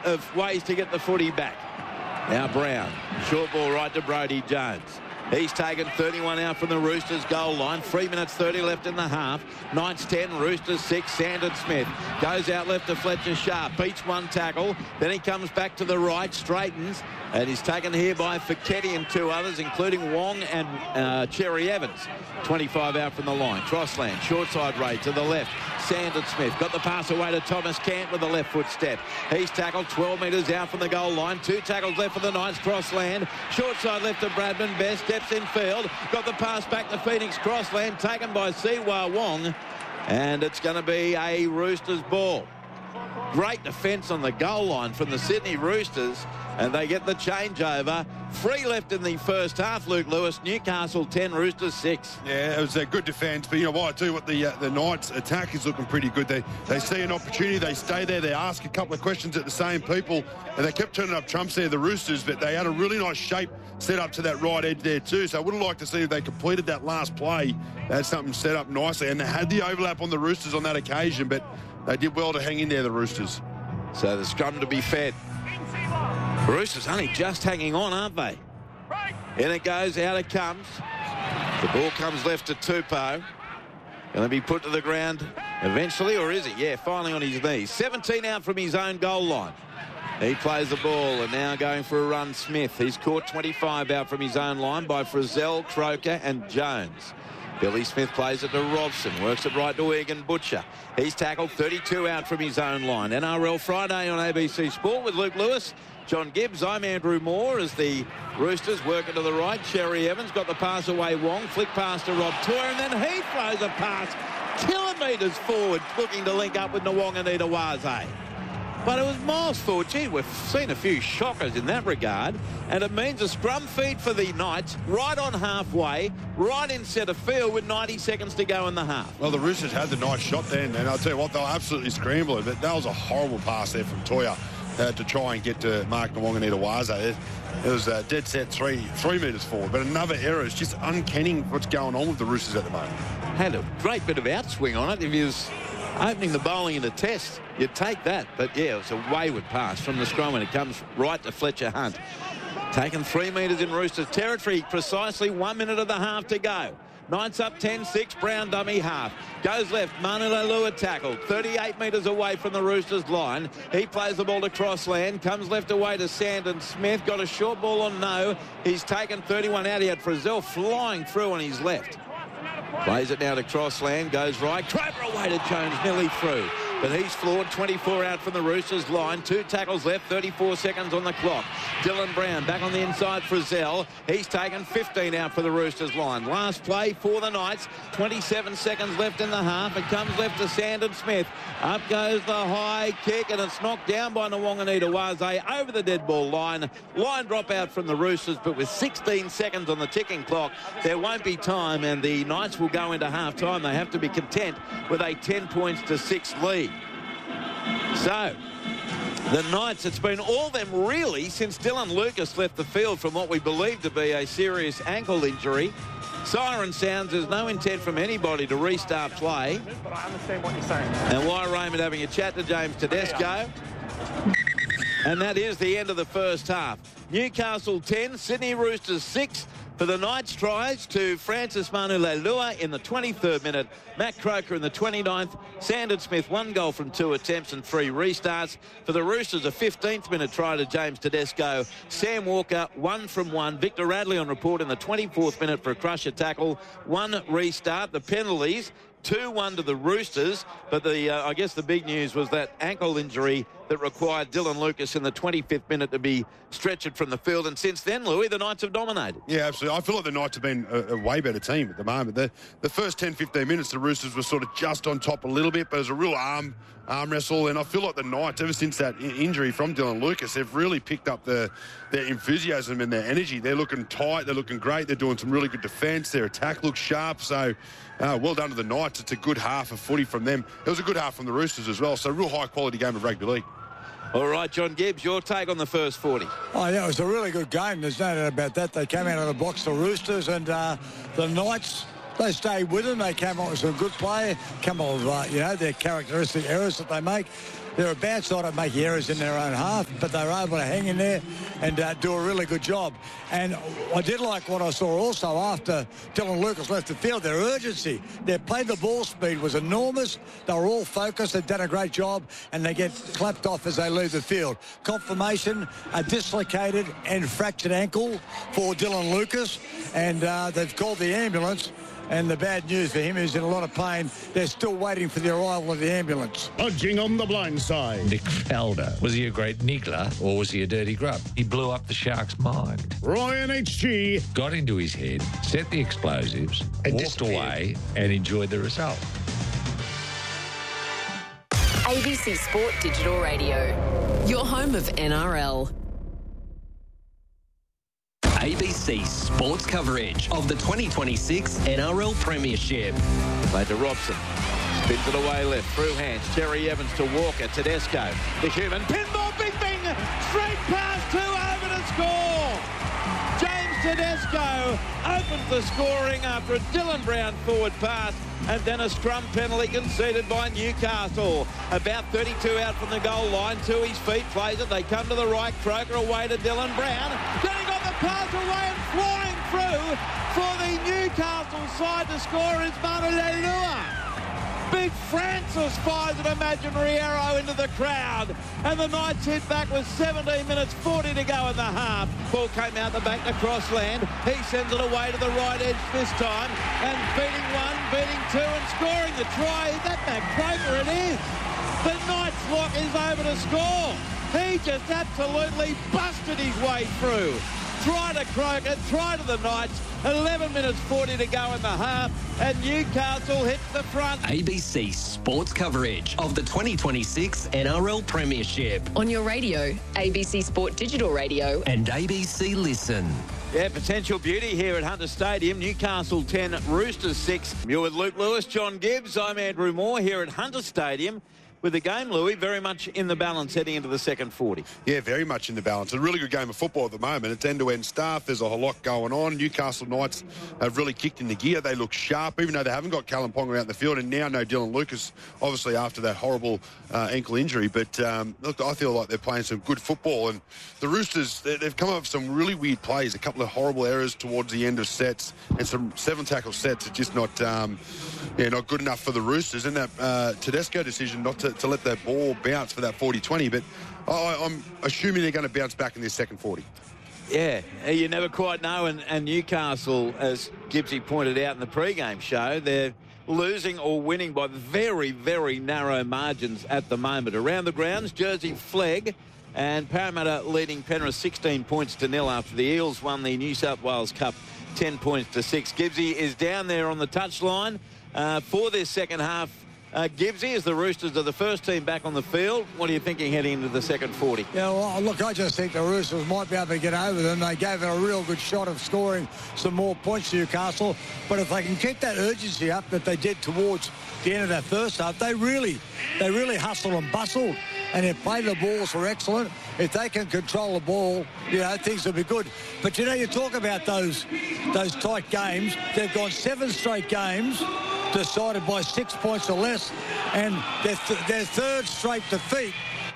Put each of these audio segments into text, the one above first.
of ways to get the footy back. Now Brown, short ball right to Brodie Jones. He's taken 31 out from the Roosters goal line. 3 minutes 30 left in the half. Knights 10, Roosters 6. Sandon Smith goes out left to Fletcher Sharp. Beats one tackle. Then he comes back to the right, straightens. And he's taken here by Fiketti and two others, including Wong and Cherry Evans. 25 out from the line. Crossland, short side Ray to the left. Sandon Smith got the pass away to Thomas Cant with a left foot step. He's tackled 12 metres out from the goal line. 2 tackles left for the Knights. Crossland, short side left to Bradman. Best steps in field. Got the pass back to Phoenix. Crossland taken by Siwa Wong. And it's going to be a Roosters ball. Great defence on the goal line from the Sydney Roosters. And they get the changeover. 3 left in the first half, Luke Lewis. Newcastle 10, Roosters 6. Yeah, it was a good defence. But you know what, I tell you what, the Knights attack is looking pretty good. They see an opportunity, they stay there, they ask a couple of questions at the same people, and they kept turning up trumps there, the Roosters, but they had a really nice shape set up to that right edge there too. So I would have liked to see if they completed that last play. They had something set up nicely, and they had the overlap on the Roosters on that occasion, but they did well to hang in there, the Roosters. So the scrum to be fed. Roosters only just hanging on, aren't they? In it goes, out it comes. The ball comes left to Tupou. Going to be put to the ground eventually, or is he? Yeah, finally on his knees. 17 out from his own goal line. He plays the ball and now going for a run, Smith. He's caught 25 out from his own line by Frizzell, Croker and Jones. Billy Smith plays it to Robson, works it right to Egan Butcher. He's tackled 32 out from his own line. NRL Friday on ABC Sport with Luke Lewis. John Gibbs, I'm Andrew Moore as the Roosters working to the right. Cherry Evans got the pass away, Wong, flick pass to Rob Toyer, and then he throws a pass kilometres forward, looking to link up with Nawaqanita-Wase. But it was miles forward. Gee, we've seen a few shockers in that regard, and it means a scrum feed for the Knights right on halfway, right in centre field with 90 seconds to go in the half. Well, the Roosters had the nice shot then, and I'll tell you what, they were absolutely scrambling, but that was a horrible pass there from Toyer. To try and get to Mark Nawaqanita-Wase. It was a dead set 3 metres forward, but another error. It's just uncanny what's going on with the Roosters at the moment. Had a great bit of outswing on it. If he was opening the bowling in a test, you'd take that. But yeah, it was a wayward pass from the scrum and it comes right to Fletcher Hunt. Taken 3 metres in Roosters territory, precisely 1 minute of the half to go. Knights up 10-6, Brown dummy half. Goes left, Manu Leilua tackled. 38 metres away from the Roosters line. He plays the ball to Crossland. Comes left away to Sandon Smith. Got a short ball on no. He's taken 31 out. He had Frizzell flying through on his left. Plays it now to Crossland. Goes right. Croper away to Jones. Nearly through. But he's floored. 24 out from the Roosters line. 2 tackles left. 34 seconds on the clock. Dylan Brown back on the inside for Zell. He's taken 15 out for the Roosters line. Last play for the Knights. 27 seconds left in the half. It comes left to Sandon Smith. Up goes the high kick and it's knocked down by Nawaqanita-Wase over the dead ball line. Line drop out from the Roosters, but with 16 seconds on the ticking clock, there won't be time and the Knights will go into half time. They have to be content with a 10 points to 6 lead. So, the Knights, it's been all them really since Dylan Lucas left the field from what we believe to be a serious ankle injury. Siren sounds, there's no intent from anybody to restart play. But I understand what you're saying. And Wire Raymond having a chat to James Tedesco. And that is the end of the first half. Newcastle 10, Sydney Roosters 6. For the Knights, tries to Francis Manu Leilua in the 23rd minute. Matt Croker in the 29th. Sandon Smith, 1 goal from 2 attempts and 3 restarts. For the Roosters, a 15th minute try to James Tedesco. Sam Walker, 1 from 1. Victor Radley on report in the 24th minute for a crusher tackle. 1 restart. The penalties, 2-1 to the Roosters. But I guess the big news was that ankle injury that required Dylan Lucas in the 25th minute to be stretchered from the field. And since then, Louis, the Knights have dominated. Yeah, absolutely. I feel like the Knights have been a way better team at the moment. The first 10-15 minutes, the Roosters were sort of just on top a little bit, but it was a real arm wrestle. And I feel like the Knights, ever since that injury from Dylan Lucas, they've really picked up their enthusiasm and their energy. They're looking tight. They're looking great. They're doing some really good defence. Their attack looks sharp. So well done to the Knights. It's a good half of footy from them. It was a good half from the Roosters as well. So real high-quality game of rugby league. All right, John Gibbs, your take on the first 40. Oh, yeah, it was a really good game. There's no doubt about that. They came out of the box, the Roosters, and the Knights they stayed with them. They came up with some good play, come up with, their characteristic errors that they make. They're a bad side of making errors in their own half, but they were able to hang in there and do a really good job. And I did like what I saw also after Dylan Lucas left the field. Their urgency, their play the ball speed was enormous. They were all focused. They've done a great job, and they get clapped off as they leave the field. Confirmation, a dislocated and fractured ankle for Dylan Lucas, and they've called the ambulance. And the bad news for him is in a lot of pain. They're still waiting for the arrival of the ambulance. Hodging on the blind side. Nick Faldo. Was he a great niggler or was he a dirty grub? He blew up the Sharks' mind. Ryan HG. Got into his head, set the explosives, and walked away and enjoyed the result. ABC Sport Digital Radio. Your home of NRL. ABC Sports coverage of the 2026 NRL Premiership. Played to Robson. Spins it away left, through hands. Terry Evans to Walker. Tedesco. The human. Pinball, bing, bing. Straight past 2 over to score. James Tedesco opens the scoring after a Dylan Brown forward pass. And then a scrum penalty conceded by Newcastle. About 32 out from the goal line. To his feet, plays it. They come to the right. Croker away to Dylan Brown. Getting on the pass away and flying through for the Newcastle side to score is Manu Leilua. Big Francis fires an imaginary arrow into the crowd. And the Knights hit back with 17 minutes 40 to go in the half. Ball came out the back to Crossland. He sends it away to the right edge this time. And beating one, beating two and scoring the try. Is that Matt Croker? It is. The Knights lock is over to score. He just absolutely busted his way through. Try to Croker, try to the Knights. 11 minutes 40 to go in the half, and Newcastle hits the front. ABC Sports coverage of the 2026 NRL Premiership. On your radio, ABC Sport Digital Radio. And ABC Listen. Yeah, potential beauty here at Hunter Stadium. Newcastle 10, Roosters 6. You're with Luke Lewis, John Gibbs. I'm Andrew Moore here at Hunter Stadium. With the game, Louis, very much in the balance heading into the second 40. Yeah, very much in the balance. A really good game of football at the moment. It's end-to-end stuff. There's a whole lot going on. Newcastle Knights have really kicked into gear. They look sharp, even though they haven't got Callum Ponga out in the field, and now no Dylan Lucas, obviously after that horrible ankle injury. But look, I feel like they're playing some good football. And the Roosters, they've come up with some really weird plays, a couple of horrible errors towards the end of sets, and some 7-tackle sets are just not good enough for the Roosters. And that Tedesco decision not to let that ball bounce for that 40-20, but I'm assuming they're going to bounce back in this second 40. Yeah, you never quite know, and Newcastle, as Gibbsy pointed out in the pre-game show, they're losing or winning by very, very narrow margins at the moment. Around the grounds, Jersey Flegg and Parramatta leading Penrith 16 points to nil after the Eels won the New South Wales Cup 10 points to 6. Gibbsy is down there on the touchline for this second half. Gibbsy, as the Roosters are the first team back on the field, what are you thinking heading into the second 40? Yeah, well, look, I just think the Roosters might be able to get over them. They gave it a real good shot of scoring some more points to Newcastle. But if they can keep that urgency up that they did towards the end of that first half, they really hustled and bustled. And their play the balls were excellent. If they can control the ball, things will be good. But, you talk about those tight games. They've gone 7 straight games decided by 6 points or less, and their third straight defeat,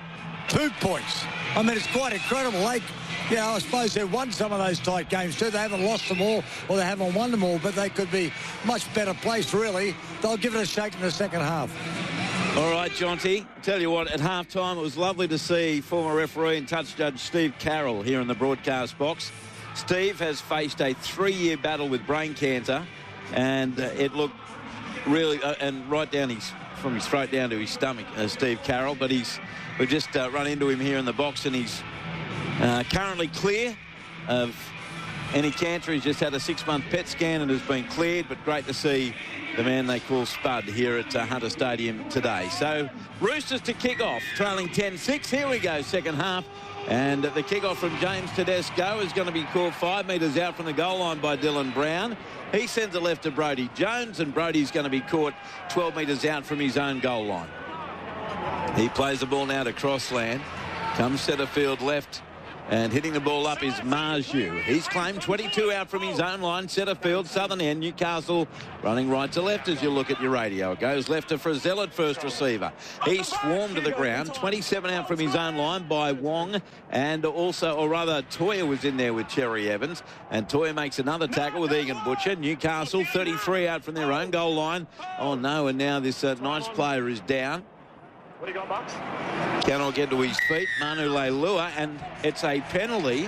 2 points. I mean, it's quite incredible. I suppose they've won some of those tight games too. They haven't lost them all, or they haven't won them all, but they could be much better placed, really. They'll give it a shake in the second half. All right, Jonty. Tell you what, at halftime, it was lovely to see former referee and touch judge Steve Carroll here in the broadcast box. Steve has faced a 3-year battle with brain cancer, and it looked really, and right down from his throat down to his stomach, Steve Carroll. But we've just run into him here in the box, and he's currently clear of any cancer. He's just had a 6-month PET scan and has been cleared, but great to see the man they call Spud here at Hunter Stadium today. So Roosters to kick off, trailing 10-6. Here we go, second half. And the kick-off from James Tedesco is going to be called 5 metres out from the goal line by Dylan Brown. He sends it left to Brodie Jones, and Brodie's going to be caught 12 metres out from his own goal line. He plays the ball now to Crossland. Comes centre field left, And hitting the ball up is Marju. He's claimed 22 out from his own line. Centre field, southern end. Newcastle running right to left as you look at your radio. It goes left to Frizzell at first receiver. He swarmed to the ground. 27 out from his own line by Wong. And also, or rather, Toya was in there with Cherry Evans. And Toya makes another tackle with Egan Butcher. Newcastle 33 out from their own goal line. Oh, no, and now this Knights player is down. What do you got, Bucks? Cannot get to his feet. Manu Leilua, and it's a penalty.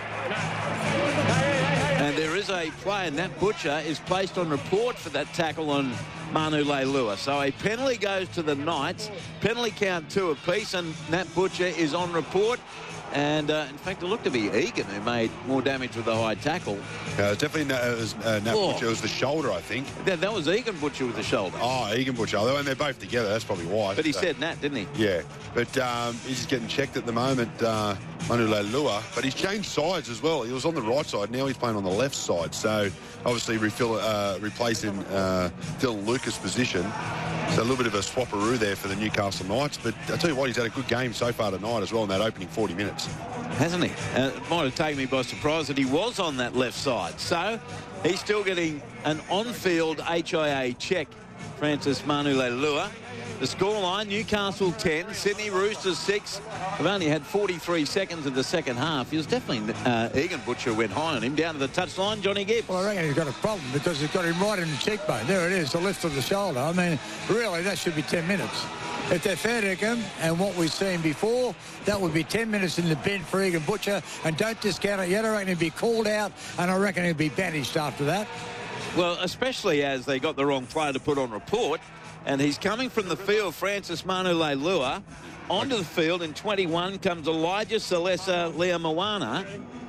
And there is a player, Nat Butcher, is placed on report for that tackle on Manu Leilua. So a penalty goes to the Knights. Penalty count 2 apiece, and Nat Butcher is on report. And, in fact, it looked to be Egan who made more damage with the high tackle. Definitely Nat Butcher. It was the shoulder, I think. That was Egan Butcher with the shoulder. Oh, Egan Butcher. And they're both together. That's probably why. But he said Nat, didn't he? Yeah. But he's just getting checked at the moment, Manu Leilua. But he's changed sides as well. He was on the right side. Now he's playing on the left side. So, obviously, replacing Dylan Lucas' position. So a little bit of a swapperoo there for the Newcastle Knights. But I tell you what, he's had a good game so far tonight as well in that opening 40 minutes. Hasn't he? It might have taken me by surprise that he was on that left side. So he's still getting an on-field HIA check, Francis Manu Leilua. The scoreline, Newcastle 10, Sydney Roosters 6. They've only had 43 seconds of the second half. He was definitely, Egan Butcher went high on him. Down to the touchline, Johnny Gibbs. Well, I reckon he's got a problem because he's got him right in the cheekbone. There it is, the lift of the shoulder. I mean, really, that should be 10 minutes. If they're fair to him, and what we've seen before, that would be 10 minutes in the bench for Egan Butcher. And don't discount it yet. I reckon he'd be called out, and I reckon he'd be banished after that. Well, especially as they got the wrong player to put on report. And he's coming from the field, Francis Manu Leilua. Onto the field in 21 comes Elijah Salesa Leamoana.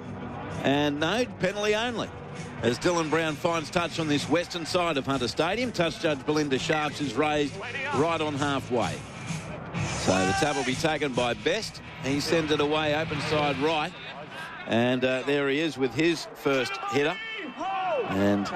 And no, penalty only. As Dylan Brown finds touch on this western side of Hunter Stadium, touch judge Belinda Sharps is raised right on halfway. So the tap will be taken by Best. He sends it away open side right. And there he is with his first hitter. And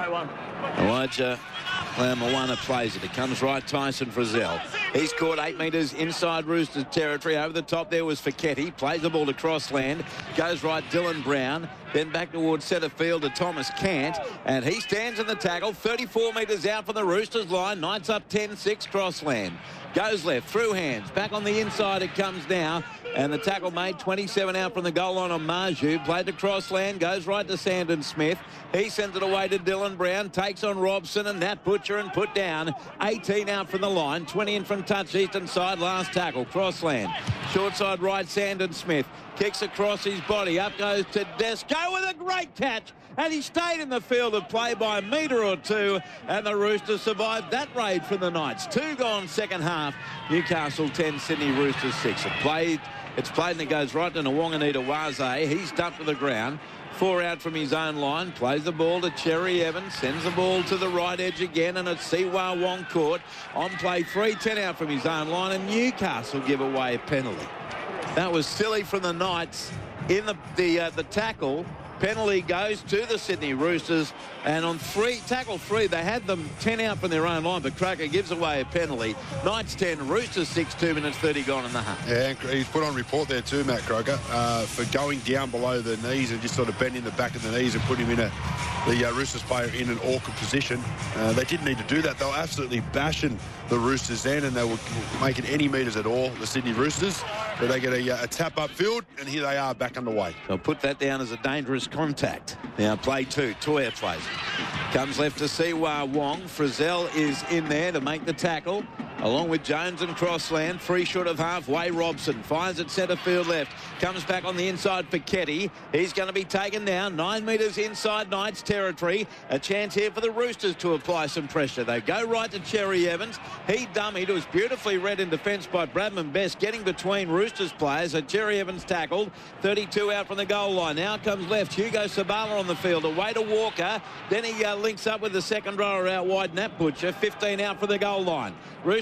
Elijah Leamoana plays it. It comes right, Tyson Frizzell. He's caught 8 metres inside Roosters territory. Over the top there was Fiketti. Plays the ball to Crossland. Goes right, Dylan Brown. Then back towards centre field to Thomas Cant. And he stands in the tackle. 34 metres out from the Roosters line. Knights up 10-6, Crossland. Goes left, through hands. Back on the inside it comes now. And the tackle made 27 out from the goal line on Marju. Played to Crossland. Goes right to Sandon Smith. He sends it away to Dylan Brown. Takes on Robson and Nat Butcher and put down. 18 out from the line. 20 in from touch eastern side. Last tackle. Crossland. Short side right, Sandon Smith. Kicks across his body. Up goes to Desco with a great catch. And he stayed in the field of play by a metre or two. And the Roosters survived that raid from the Knights. 2 gone second half. Newcastle 10, Sydney Roosters 6. It's played and it goes right to Nwanganita Waze. He's dumped to the ground. 4 out from his own line. Plays the ball to Cherry Evans. Sends the ball to the right edge again. And it's Siwa Wong caught. On play 3, 10 out from his own line. And Newcastle give away a penalty. That was silly from the Knights in the tackle. Penalty goes to the Sydney Roosters. And on tackle 3, they had them 10 out from their own line, but Croker gives away a penalty. Knights 10, Roosters 6, 2 minutes 30 gone in the half. Yeah, he's put on report there too, Matt Croker, for going down below the knees and just sort of bending the back of the knees and putting him in the Roosters player in an awkward position. They didn't need to do that. They were absolutely bashing the Roosters then, and they were making any metres at all, the Sydney Roosters. But they get a tap upfield, and here they are back underway. So put that down as a dangerous contact. Now play 2, Toya plays. Comes left to Siwa Wong. Frizzell is in there to make the tackle, along with Jones and Crossland. 3 short of halfway. Robson finds it centre field left. Comes back on the inside for Ketty. He's going to be taken down. 9 metres inside Knights territory. A chance here for the Roosters to apply some pressure. They go right to Cherry Evans. He dummied. It was beautifully read in defence by Bradman Best, getting between Roosters players. Cherry Evans tackled. 32 out from the goal line. Now comes left. Hugo Sabala on the field. Away to Walker. Then he links up with the second rower out wide, Nat Butcher. 15 out for the goal line. Roosters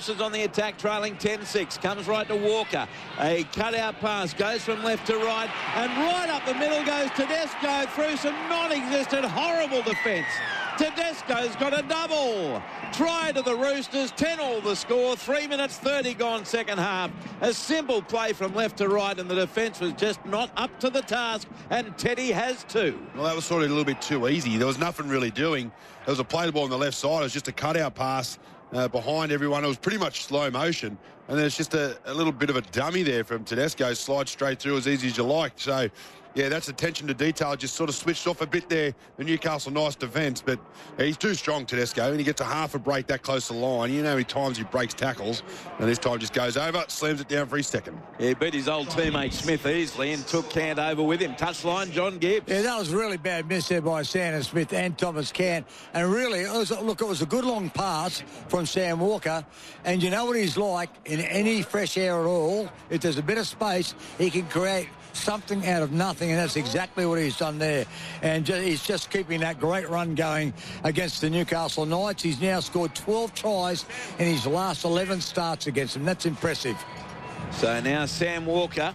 Roosters on the attack, trailing 10-6. Comes right to Walker. A cutout pass goes from left to right, and right up the middle goes Tedesco through some non-existent horrible defence. Tedesco's got a double. Try to the Roosters, 10-all the score, 3 minutes 30 gone second half. A simple play from left to right, and the defence was just not up to the task, and Teddy has two. Well, that was sort of a little bit too easy. There was nothing really doing. There was a play ball on the left side. It was just a cutout pass behind everyone. It was pretty much slow motion, and there's just a little bit of a dummy there from Tedesco. Slide straight through as easy as you like. So, yeah, that's attention to detail. Just sort of switched off a bit there, the Newcastle nice defence. But he's too strong, Tedesco, and he gets a half a break that close to the line. You know how many times he breaks tackles, and this time just goes over, slams it down for his second. He beat his old teammate Smith easily and took Cant over with him. Touchline, John Gibbs. Yeah, that was a really bad miss there by Sanders Smith and Thomas Cant. And really, it was a good long pass from Sam Walker. And you know what he's like in any fresh air at all? If there's a bit of space, he can create something out of nothing, and that's exactly what he's done there. And he's just keeping that great run going against the Newcastle Knights. He's now scored 12 tries in his last 11 starts against them. That's impressive. So now Sam Walker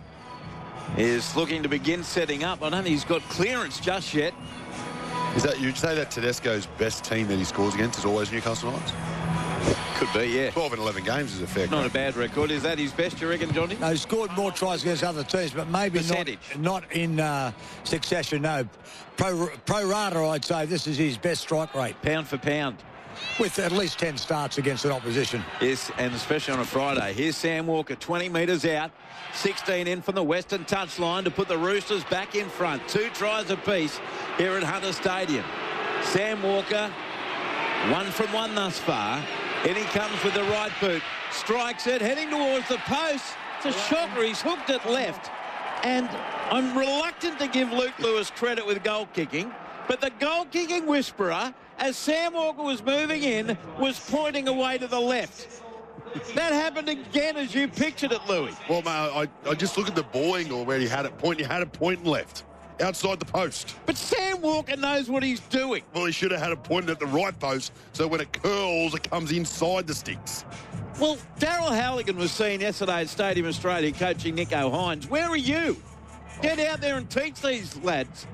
is looking to begin setting up. I don't think he's got clearance just yet. Is that, you'd say that Tedesco's best team that he scores against is always Newcastle Knights? Could be, yeah. 12 and 11 games is a fair Not a bad record. Is that his best, you reckon, Johnny? No, he scored more tries against other teams, but maybe not in succession, no. Pro rata, I'd say this is his best strike rate. Pound for pound. With at least 10 starts against an opposition. Yes, and especially on a Friday. Here's Sam Walker, 20 metres out. 16 in from the western touchline to put the Roosters back in front. 2 tries apiece here at Hunter Stadium. Sam Walker, 1 from 1 thus far. In he comes with the right boot. Strikes it, heading towards the post. It's a shocker. He's hooked it left. And I'm reluctant to give Luke Lewis credit with goal kicking, but the goal kicking whisperer, as Sam Walker was moving in, was pointing away to the left. That happened again as you pictured it, Louis. Well, mate, I just look at the ball angle where he had it pointing left. Outside the post. But Sam Walker knows what he's doing. Well, he should have had it pointed at the right post, so when it curls, it comes inside the sticks. Well, Daryl Halligan was seen yesterday at Stadium Australia coaching Nico Hines. Where are you? Get out there and teach these lads.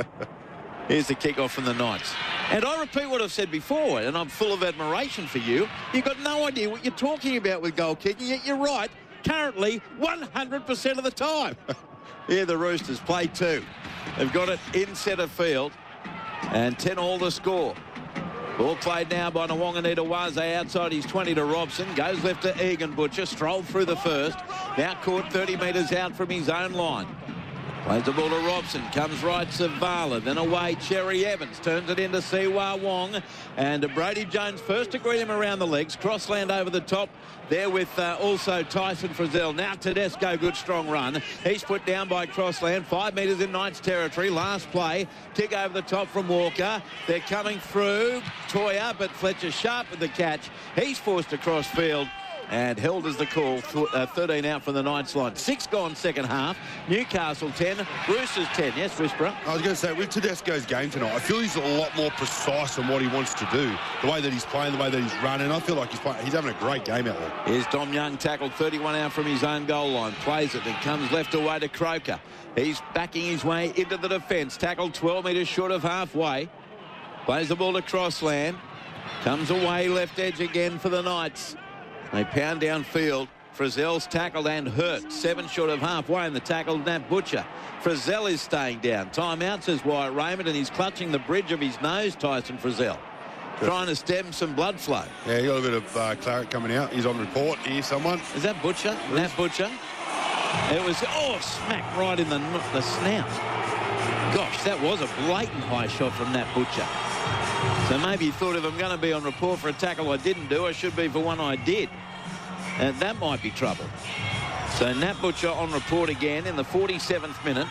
Here's the kick-off from the Knights. And I repeat what I've said before, and I'm full of admiration for you. You've got no idea what you're talking about with goal kicking, yet you're right, currently 100% of the time. Here the Roosters play 2. They've got it in centre field, and 10-all the score. Ball played now by Nwanganita Waze outside his 20 to Robson. Goes left to Egan Butcher. Strolled through the first. Now caught 30 metres out from his own line. Plays the ball to Robson. Comes right to Vala. Then away Cherry Evans. Turns it into Siwa Wong. And Brady Jones first to greet him around the legs. Crossland over the top. There with also Tyson Frizzell. Now Tedesco, good strong run. He's put down by Crossland. 5 metres in Knights territory. Last play. Kick over the top from Walker. They're coming through. Toya, but Fletcher sharp with the catch. He's forced across field. And held as the call. 13 out from the Knights line. 6 gone second half. Newcastle 10. Roosters 10. Yes, Whisperer? I was going to say, with Tedesco's game tonight, I feel he's a lot more precise in what he wants to do. The way that he's playing, the way that he's running. I feel like he's having a great game out there. Here's Dom Young, tackled 31 out from his own goal line. Plays it and comes left away to Croker. He's backing his way into the defence. Tackled 12 metres short of halfway. Plays the ball to Crossland. Comes away left edge again for the Knights. They pound downfield. Frizzell's tackled and hurt. 7 short of halfway in the tackle, Nat Butcher. Frizzell is staying down. Timeout, says Wyatt Raymond, and he's clutching the bridge of his nose, Tyson Frizzell. Trying to stem some blood flow. Yeah, he got a bit of claret coming out. He's on report. Here's someone. Is that Butcher? Nat Butcher? It was, smack right in the snout. Gosh, that was a blatant high shot from Nat Butcher. So maybe he thought if I'm going to be on report for a tackle I didn't do, I should be for one I did. And that might be trouble. So Nat Butcher on report again in the 47th minute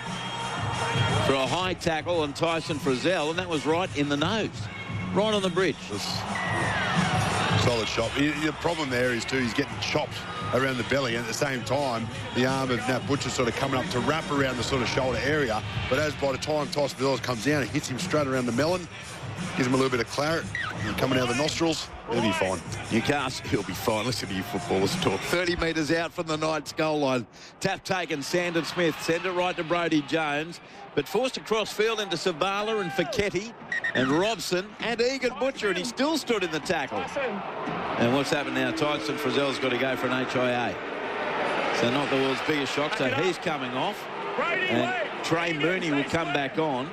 for a high tackle on Tyson Frizzell, and that was right in the nose, right on the bridge. Solid shot. The problem there is, too, he's getting chopped around the belly, and at the same time, the arm of Nat Butcher sort of coming up to wrap around the sort of shoulder area. But as by the time Tyson Frizzell comes down, it hits him straight around the melon. gives him a little bit of claret coming out of the nostrils. He'll be fine. Newcastle, he'll be fine. Listen to you footballers talk. 30 metres out from the Knights goal line. Tap taken, Sandon Smith. Send it right to Brodie Jones. But forced across field into Savala and Fiketti and Robson and Egan Butcher, and he still stood in the tackle. And what's happened now? Tyson Frizzell's got to go for an HIA. So not the world's biggest shock. So he's coming off. And Trey Mooney will come back on.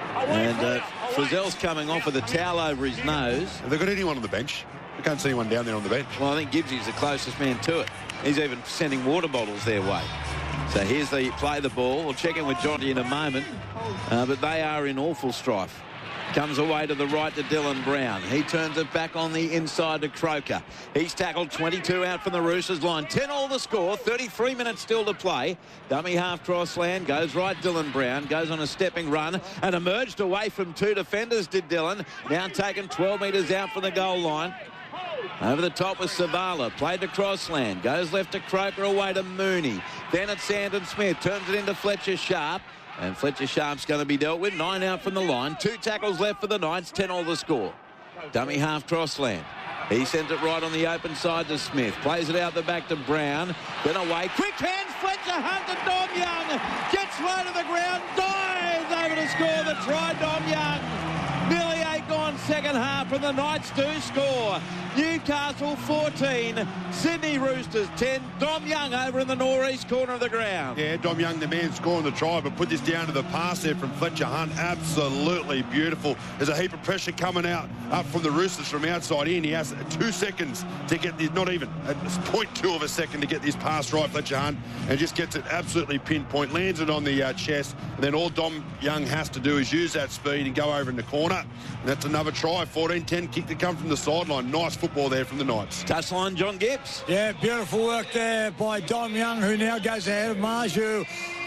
And Frizzell's coming off with a towel over his nose. Have they got anyone on the bench? I can't see anyone down there on the bench. Well, I think Gibbsy's the closest man to it. He's even sending water bottles their way. So here's the play the ball. We'll check in with Jonty in a moment. But they are in awful strife. Comes away to the right to Dylan Brown. He turns it back on the inside to Croker. He's tackled 22 out from the Roosters line. 10-all the score. 33 minutes still to play. Dummy half crossland. Goes right Dylan Brown. Goes on a stepping run and emerged away from two defenders did Dylan. Now taken 12 metres out from the goal line. Over the top with Savala. Played to Crossland. Goes left to Croker away to Mooney. Then it's Sandon Smith. Turns it into Fletcher Sharp. And Fletcher Sharp's going to be dealt with. 9 out from the line. 2 tackles left for the Knights. 10-all the score. Dummy half Crossland. He sends it right on the open side to Smith. Plays it out the back to Brown. Then away. Quick hands. Fletcher Hunt and Dom Young. Gets low to the ground. Dives over to score the try. Dom Young. Nearly 8 gone second half, and the Knights do score. Newcastle 14, Sydney Roosters 10. Dom Young over in the northeast corner of the ground. Yeah, Dom Young, the man scoring the try, but put this down to the pass there from Fletcher Hunt. Absolutely beautiful. There's a heap of pressure coming out up from the Roosters from outside in. He has 2 seconds to get this, not even a 0.2 of a second to get this pass right, Fletcher Hunt, and just gets it absolutely pinpoint, lands it on the chest, and then all Dom Young has to do is use that speed and go over in the corner. And that's another try. 14-10 kick to come from the sideline. Nice football there from the Knights. Touchline, John Gibbs. Yeah, beautiful work there by Dom Young, who now goes ahead of Marju.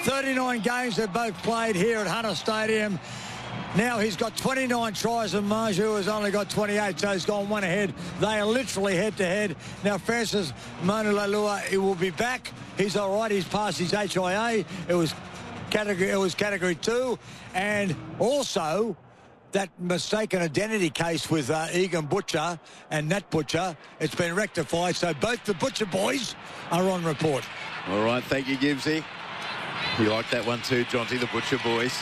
39 games they've both played here at Hunter Stadium. Now he's got 29 tries and Marju has only got 28, so he's gone one ahead. They are literally head-to-head. Now Francis Manu-Leilua, he will be back. He's all right. He's passed his HIA. It was category 2. And also that mistaken identity case with Egan Butcher and Nat Butcher, it's been rectified, so both the Butcher boys are on report. All right, thank you, Gibbsy. You like that one too, Jonty, the Butcher boys.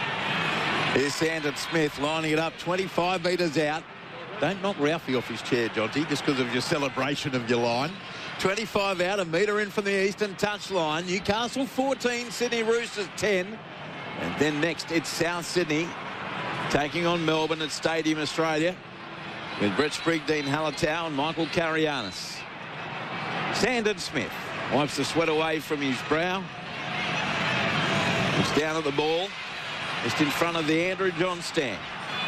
Here's Sandon Smith lining it up 25 metres out. Don't knock Ralphie off his chair, Jonty, just because of your celebration of your line. 25 out, a metre in from the eastern touchline. Newcastle 14, Sydney Roosters 10. And then next, it's South Sydney taking on Melbourne at Stadium Australia with Brett Sprigg, Dean Halatau and Michael Karianis. Sandon Smith wipes the sweat away from his brow. Looks down at the ball. Just in front of the Andrew John stand.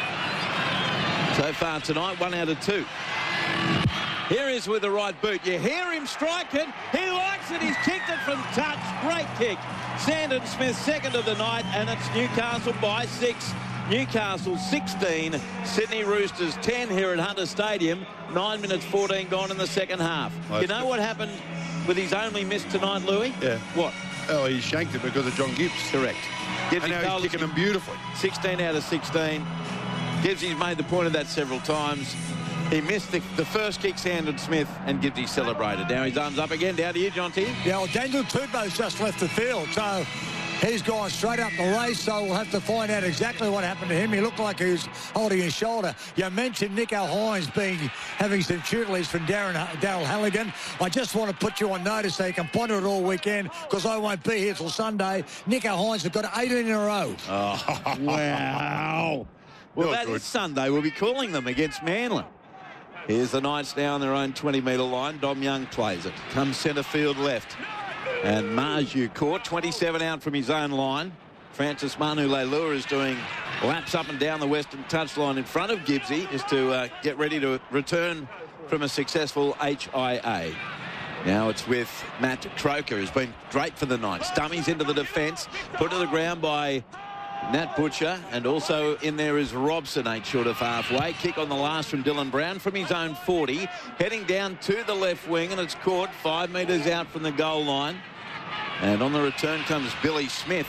So far tonight, 1 out of 2. Here is with the right boot. You hear him strike it. He likes it. He's kicked it from touch. Great kick. Sandon Smith, second of the night, and it's Newcastle by 6. Newcastle 16, Sydney Roosters 10 here at Hunter Stadium. 9 minutes 14 gone in the second half. You know what happened with his only miss tonight, Louis? Yeah. What? Oh, he shanked it because of John Gibbs. Correct. Gibbsy and now he's kicking them beautifully. 16 out of 16. Gibbsy's made the point of that several times. He missed the first kick, Sandon Smith, and Gibbsy celebrated. Now his arms up again. Down to you, John T. Yeah, well, Daniel Tupou's just left the field, so he's gone straight up the race, so we'll have to find out exactly what happened to him. He looked like he was holding his shoulder. You mentioned Nico Hines having some tutelage from Daryl Halligan. I just want to put you on notice so you can ponder it all weekend, because I won't be here till Sunday. Nico Hines have got 18 in a row. Oh, wow. Well, that is Sunday. We'll be calling them against Manly. Here's the Knights now on their own 20-metre line. Dom Young plays it. Comes centre field left. And Marju caught 27 out from his own line. Francis Manu-Leilua is doing laps up and down the western touchline in front of Gibbsy just to get ready to return from a successful HIA. Now it's with Matt Croker, who's been great for the Knights. Dummies into the defence, put to the ground by Nat Butcher, and also in there is Robson, 8 short of halfway. Kick on the last from Dylan Brown from his own 40, heading down to the left wing, and it's caught 5 metres out from the goal line. And on the return comes Billy Smith.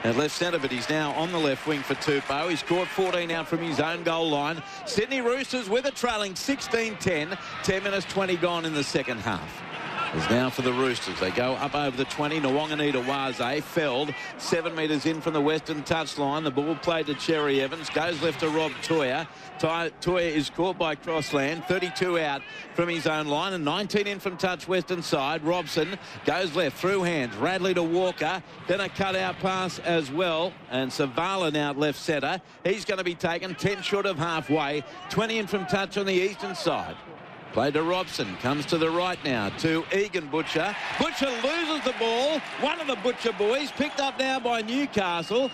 At left centre, but he's now on the left wing for Tupou. He scored 14 out from his own goal line. Sydney Roosters with a trailing 16-10. 10 minutes 20 gone in the second half. Is now for the Roosters. They go up over the 20. Nwanganita-Waze felled 7 metres in from the western touchline. The ball played to Cherry Evans. Goes left to Rob Toya. Toya is caught by Crossland. 32 out from his own line and 19 in from touch western side. Robson goes left through hands. Radley to Walker. Then a cut-out pass as well. And Savala now at left centre. He's going to be taken 10 short of halfway. 20 in from touch on the eastern side. Played to Robson, comes to the right now to Egan Butcher. Butcher loses the ball. One of the Butcher boys picked up now by Newcastle.